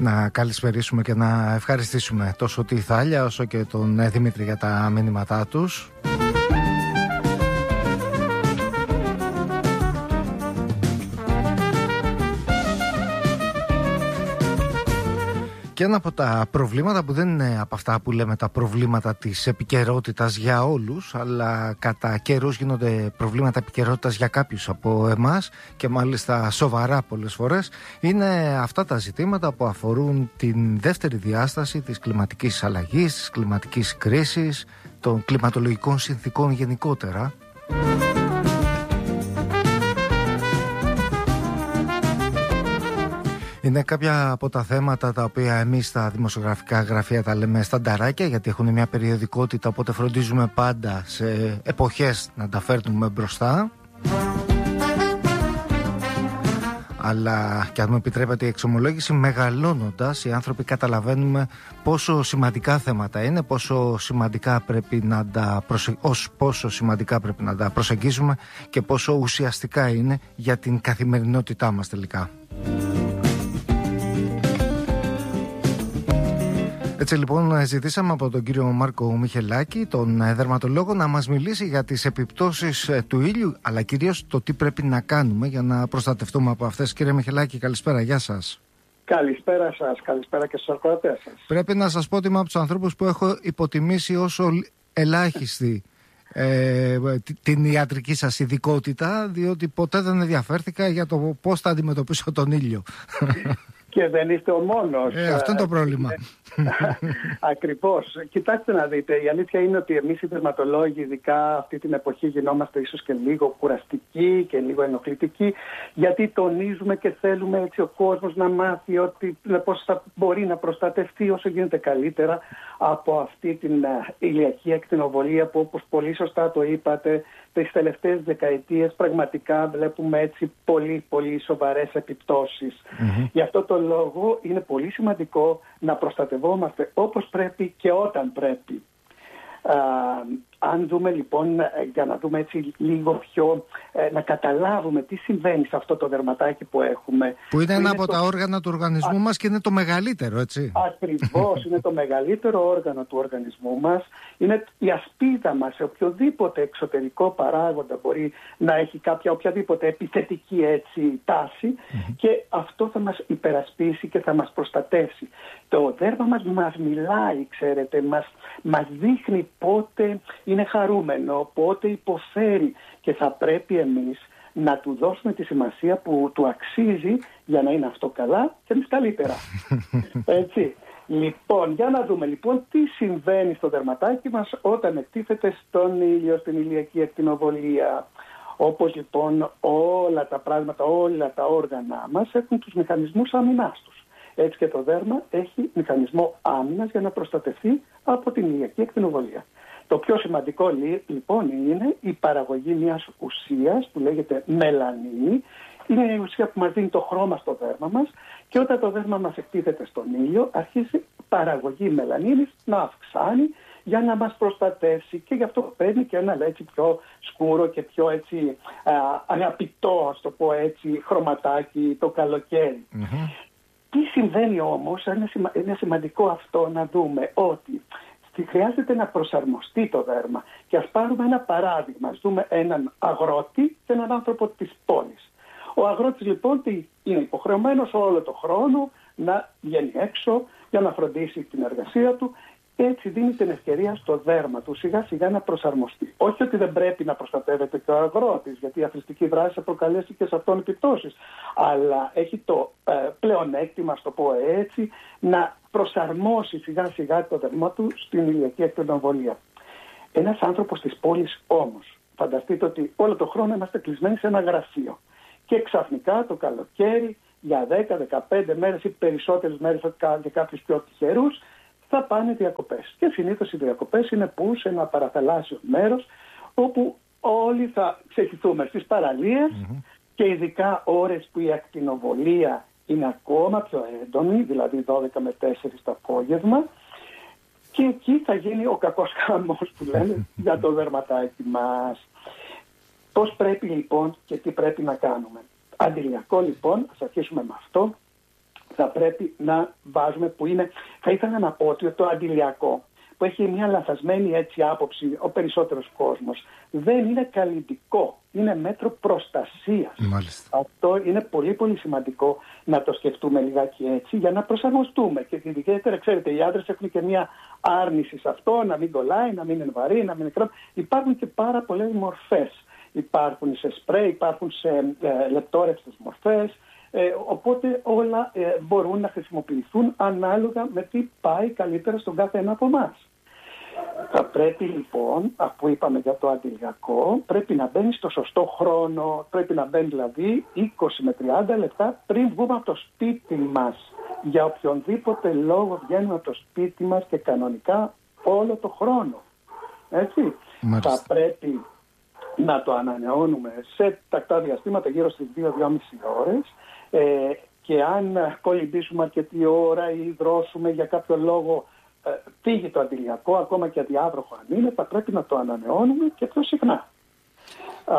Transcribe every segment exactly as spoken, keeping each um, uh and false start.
Να καλησπερίσουμε και να ευχαριστήσουμε τόσο τη Θάλια όσο και τον Δημήτρη για τα μηνύματά τους. Και ένα από τα προβλήματα που δεν είναι από αυτά που λέμε τα προβλήματα της επικαιρότητας για όλους, αλλά κατά καιρούς γίνονται προβλήματα επικαιρότητας για κάποιους από εμάς και μάλιστα σοβαρά πολλές φορές, είναι αυτά τα ζητήματα που αφορούν την δεύτερη διάσταση της κλιματικής αλλαγής, της κλιματικής κρίσης, των κλιματολογικών συνθήκων γενικότερα. Είναι κάποια από τα θέματα τα οποία εμείς στα δημοσιογραφικά γραφεία τα λέμε στανταράκια, γιατί έχουν μια περιοδικότητα, οπότε φροντίζουμε πάντα σε εποχές να τα φέρνουμε μπροστά. Αλλά και αν μου επιτρέπετε η εξομολόγηση, μεγαλώνοντας οι άνθρωποι καταλαβαίνουμε πόσο σημαντικά θέματα είναι, πόσο σημαντικά πρέπει να τα, προσε... ως πόσο σημαντικά πρέπει να τα προσεγγίζουμε και πόσο ουσιαστικά είναι για την καθημερινότητά μας τελικά. Έτσι λοιπόν ζητήσαμε από τον κύριο Μάρκο Μιχελάκη, τον δερματολόγο, να μας μιλήσει για τις επιπτώσεις του ήλιου, αλλά κυρίως το τι πρέπει να κάνουμε για να προστατευτούμε από αυτές. Κύριε Μιχελάκη, καλησπέρα, γεια σας. Καλησπέρα σας, καλησπέρα και στους ακροατές σας. Πρέπει να σας πω ότι είμαι από τους ανθρώπους που έχω υποτιμήσει όσο ελάχιστη ε, την ιατρική σας ειδικότητα, διότι ποτέ δεν ενδιαφέρθηκα για το πώς θα αντιμετωπίσω τον ήλιο. Και δεν είστε ο μόνος. Ε, αυτό είναι το πρόβλημα. Ακριβώς. Κοιτάξτε να δείτε, η αλήθεια είναι ότι εμείς οι δερματολόγοι, ειδικά αυτή την εποχή, γινόμαστε ίσως και λίγο κουραστικοί και λίγο ενοχλητικοί, γιατί τονίζουμε και θέλουμε έτσι ο κόσμος να μάθει ότι πώς θα μπορεί να προστατευτεί όσο γίνεται καλύτερα από αυτή την ηλιακή ακτινοβολία που, όπως πολύ σωστά το είπατε, τις τελευταίες δεκαετίες πραγματικά βλέπουμε έτσι πολύ πολύ σοβαρές επιπτώσεις. Mm-hmm. Γι' αυτό το λόγο είναι πολύ σημαντικό να προστατευόμαστε όπως πρέπει και όταν πρέπει. Α, αν δούμε λοιπόν, για να δούμε έτσι λίγο πιο, ε, να καταλάβουμε τι συμβαίνει σε αυτό το δερματάκι που έχουμε. Που είναι που ένα είναι από το... τα όργανα του οργανισμού Α... μας και είναι το μεγαλύτερο, έτσι. Ακριβώς, είναι το μεγαλύτερο όργανο του οργανισμού μας. Είναι η ασπίδα μας σε οποιοδήποτε εξωτερικό παράγοντα μπορεί να έχει κάποια οποιαδήποτε επιθετική έτσι τάση mm-hmm. και αυτό θα μας υπερασπίσει και θα μας προστατεύσει. Το δέρμα μας μας μιλάει, ξέρετε, μας, μας δείχνει πότε είναι χαρούμενο, πότε υποφέρει και θα πρέπει εμείς να του δώσουμε τη σημασία που του αξίζει για να είναι αυτό καλά και εμείς καλύτερα. Έτσι. Λοιπόν, για να δούμε λοιπόν τι συμβαίνει στο δερματάκι μας όταν εκτίθεται στον ήλιο, στην ηλιακή ακτινοβολία. Όπως λοιπόν όλα τα πράγματα, όλα τα όργανα μας έχουν τους μηχανισμούς άμυνάς τους. Έτσι και το δέρμα έχει μηχανισμό άμυνας για να προστατευτεί από την ηλιακή ακτινοβολία. Το πιο σημαντικό λοιπόν είναι η παραγωγή μιας ουσίας που λέγεται μελανίνη. Είναι η ουσία που μας δίνει το χρώμα στο δέρμα μας και όταν το δέρμα μας εκτίθεται στον ήλιο αρχίζει η παραγωγή μελανίνης να αυξάνει για να μας προστατεύσει και γι' αυτό παίρνει και ένα έτσι πιο σκούρο και πιο έτσι α, αγαπητό, ας το πω έτσι, χρωματάκι το καλοκαίρι. Mm-hmm. Τι συμβαίνει όμως, είναι, σημα, είναι σημαντικό αυτό να δούμε ότι χρειάζεται να προσαρμοστεί το δέρμα. Και ας πάρουμε ένα παράδειγμα. Ας δούμε έναν αγρότη και έναν άνθρωπο της πόλης. Ο αγρότης λοιπόν είναι υποχρεωμένος όλο το χρόνο να βγαίνει έξω για να φροντίσει την εργασία του. Έτσι δίνει την ευκαιρία στο δέρμα του σιγά σιγά να προσαρμοστεί. Όχι ότι δεν πρέπει να προστατεύεται και ο αγρότης, γιατί η αθλητική δράση θα προκαλέσει και σε αυτόν επιπτώσεις. Αλλά έχει το ε, πλεονέκτημα, στο πω έτσι, να προσαρμόσει σιγά σιγά το δέρμα του στην ηλιακή ακτινοβολία. Ένας άνθρωπος της πόλης όμως, φανταστείτε ότι όλο το χρόνο είμαστε κλεισμένοι σε ένα γραφείο. Και ξαφνικά το καλοκαίρι για δέκα με δεκαπέντε μέρες ή περισσότερες μέρες για κάποιους πιο τυχερούς, θα πάνε διακοπές. Και συνήθως οι διακοπές είναι που σε ένα παραθαλάσσιο μέρος όπου όλοι θα ξεχυθούμε στις παραλίες mm-hmm. και ειδικά ώρες που η ακτινοβολία είναι ακόμα πιο έντονη, δηλαδή δώδεκα με τέσσερις το απόγευμα, και εκεί θα γίνει ο κακός χαμός που λένε για το δερματάκι μας. Πώς πρέπει λοιπόν και τι πρέπει να κάνουμε. Αντιλιακό λοιπόν, ας αρχίσουμε με αυτό. θα πρέπει να βάζουμε που είναι, θα ήθελα να πω ότι το αντιλιακό, που έχει μια λανθασμένη έτσι άποψη ο περισσότερος κόσμος, δεν είναι καλλιτικό, είναι μέτρο προστασίας. Μάλιστα. Αυτό είναι πολύ πολύ σημαντικό να το σκεφτούμε λιγάκι έτσι, για να προσαρμοστούμε. Και ιδιαίτερα, ξέρετε, οι άντρες έχουν και μια άρνηση σε αυτό, να μην κολλάει, να μην είναι βαρύ, να μην είναι κρέμ. Υπάρχουν και πάρα πολλές μορφές. Υπάρχουν σε σπρέι, υπάρχουν σε ε, λεπτόρευστες μορφές. Ε, οπότε όλα ε, μπορούν να χρησιμοποιηθούν ανάλογα με τι πάει καλύτερα στον κάθε ένα από εμάς. Θα πρέπει λοιπόν, αφού είπαμε για το αντιλιακό, πρέπει να μπαίνει στο σωστό χρόνο, πρέπει να μπαίνει δηλαδή είκοσι με τριάντα λεπτά πριν βγούμε από το σπίτι μας. Για οποιονδήποτε λόγο βγαίνουμε από το σπίτι μας και κανονικά όλο το χρόνο. Έτσι. Θα πρέπει να το ανανεώνουμε σε τακτά διαστήματα γύρω στις δύο με δύο και μισή ώρες. Ε, και αν κολυμπήσουμε αρκετή ώρα ή δρόσουμε για κάποιο λόγο ε, φύγει το αντιλιακό, ακόμα και αδιάβροχο αν είναι, θα πρέπει να το ανανεώνουμε και πιο συχνά. Α,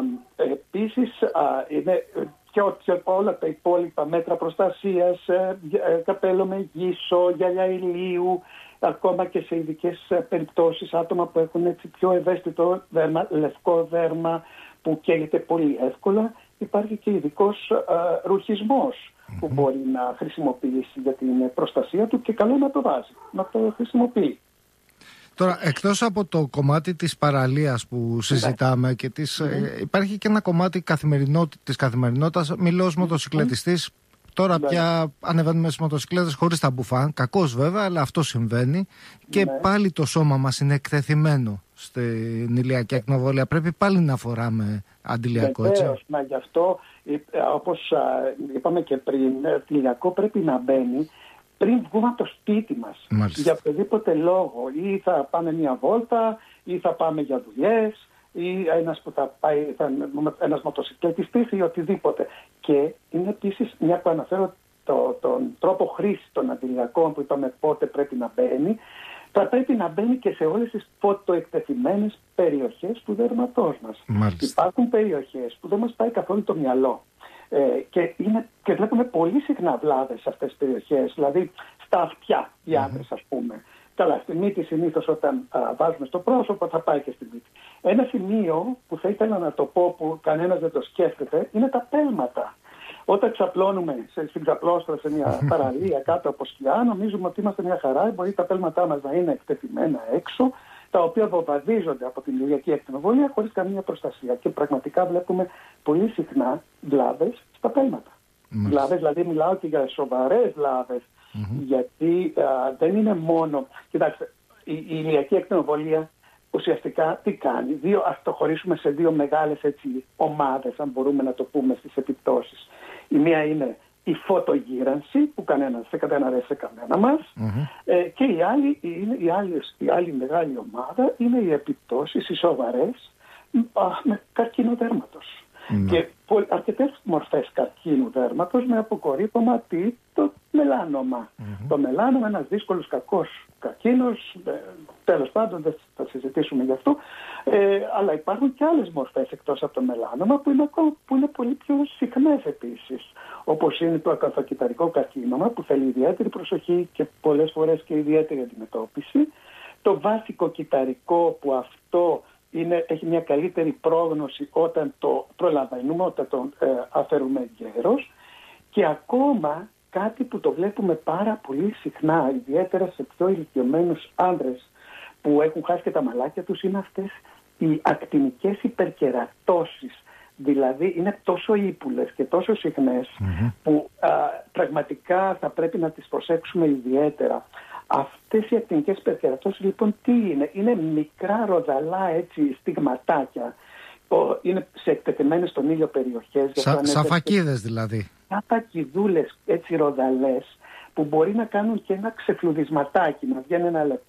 επίσης α, είναι και, και όλα τα υπόλοιπα μέτρα προστασίας, ε, ε, καπέλο με γύσο, γυαλιά ηλίου, ακόμα και σε ειδικές περιπτώσεις άτομα που έχουν έτσι πιο ευαίσθητο δέρμα, λευκό δέρμα που καίγεται πολύ εύκολα. Υπάρχει και ειδικός α, ρουχισμός mm-hmm. που μπορεί να χρησιμοποιήσει για την προστασία του και καλό να το βάζει, να το χρησιμοποιεί. Τώρα, εκτός από το κομμάτι της παραλίας που συζητάμε, yeah. και της, mm-hmm. ε, υπάρχει και ένα κομμάτι καθημερινό, της καθημερινότητας. Μιλώ ως μοτοσυκλετιστής. Mm-hmm. Τώρα yeah. πια ανεβαίνουμε στις μοτοσυκλέτες χωρίς τα μπουφάν. Κακώς βέβαια, αλλά αυτό συμβαίνει. Και yeah. πάλι το σώμα μας είναι εκτεθειμένο στην ηλιακή ακτινοβολία. Πρέπει πάλι να φοράμε αντιλιακό, έτσι. Βεβαίως, μα γι' αυτό, όπως α, είπαμε και πριν, το ηλιακό πρέπει να μπαίνει πριν βγούμε από το σπίτι μας. Μάλιστα. Για οποιοδήποτε λόγο. Ή θα πάμε μια βόλτα, ή θα πάμε για δουλειές, ή ένας που θα πάει, θα, ένας μοτοσυκλετιστής ή οτιδήποτε. Και είναι επίσης, μια που αναφέρω το, τον τρόπο χρήσης των αντιλιακών που είπαμε πότε πρέπει να μπαίνει, θα πρέπει να μπαίνει και σε όλες τις φωτοεκτεθειμένες περιοχές του δέρματός μας. Μάλιστα. Υπάρχουν περιοχές που δεν μας πάει καθόλου το μυαλό. Ε, και, είναι, και βλέπουμε πολύ συχνά βλάβες σε αυτές τις περιοχές, δηλαδή στα αυτιά οι άντρες mm-hmm. ας πούμε. Καλά, στη μύτη συνήθως όταν α, βάζουμε στο πρόσωπο θα πάει και στη μύτη. Ένα σημείο που θα ήθελα να το πω που κανένας δεν το σκέφτεται είναι τα πέλματα. Όταν ξαπλώνουμε σε, στην ξαπλώστρα σε μια παραλία κάτω από σκιά, νομίζουμε ότι είμαστε μια χαρά, μπορεί τα πέλματά μας να είναι εκτεθειμένα έξω, τα οποία βομβαρδίζονται από την ηλιακή ακτινοβολία χωρίς καμία προστασία. Και πραγματικά βλέπουμε πολύ συχνά βλάβες στα πέλματα. Mm-hmm. Βλάβες, δηλαδή μιλάω και για σοβαρές βλάβες, mm-hmm. γιατί α, δεν είναι μόνο... Κοιτάξτε, η, η ηλιακή ακτινοβολία ουσιαστικά τι κάνει? Δύο, ας το χωρίσουμε σε δύο μεγάλες έτσι, ομάδες, αν μπορούμε να το πούμε στις επιπτώσεις. Η μία είναι η φωτογύρανση που κανένας δεν αρέσει σε κανένα μας mm-hmm. ε, και η άλλη, η, η, άλλη, η άλλη μεγάλη ομάδα είναι οι επιπτώσεις, οι σοβαρές α, με καρκίνο δέρματος. Mm-hmm. Και αρκετές μορφές καρκίνου δέρματος με αποκορύφωμα τι? Το μελάνομα. Mm-hmm. Το μελάνομα είναι ένας δύσκολος κακός καρκίνος, ε, τέλος πάντων δεν θα συζητήσουμε γι' αυτό, ε, αλλά υπάρχουν και άλλες μορφές εκτός από το μελάνομα που είναι, που είναι πολύ πιο συχνές επίσης, όπως είναι το ακαθοκυταρικό καρκίνωμα που θέλει ιδιαίτερη προσοχή και πολλές φορές και ιδιαίτερη αντιμετώπιση, το βάσικο κυταρικό που αυτό είναι, έχει μια καλύτερη πρόγνωση όταν το προλαβαίνουμε, όταν το ε, αφαιρούμε γέρος, και ακόμα κάτι που το βλέπουμε πάρα πολύ συχνά, ιδιαίτερα σε πιο ηλικιωμένους άνδρες που έχουν χάσει και τα μαλάκια τους, είναι αυτές οι ακτινικές υπερκερατώσεις. Δηλαδή είναι τόσο ύπουλες και τόσο συχνές mm-hmm. που α, πραγματικά θα πρέπει να τις προσέξουμε ιδιαίτερα. Αυτές οι ακτινικές υπερκερατώσεις λοιπόν τι είναι? Είναι μικρά ροδαλά έτσι στιγματάκια. Είναι σε εκτεθειμένες στον ήλιο περιοχές. Σα, σαν φακίδες δηλαδή. Σαν φακιδούλες έτσι ροδαλές που μπορεί να κάνουν και ένα ξεφλουδισματάκι, να βγαίνει ένα λεπτά.